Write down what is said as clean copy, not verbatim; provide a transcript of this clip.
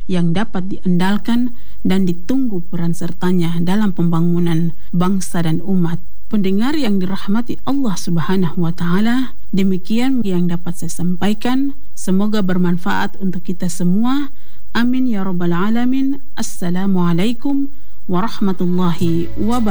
yang dapat diandalkan dan ditunggu peran sertanya dalam pembangunan bangsa dan umat. Pendengar yang dirahmati Allah Subhanahu wa Ta'ala, demikian yang dapat saya sampaikan. Semoga bermanfaat untuk kita semua. Amin ya rabbal alamin. Assalamualaikum warahmatullahi wabarakatuh.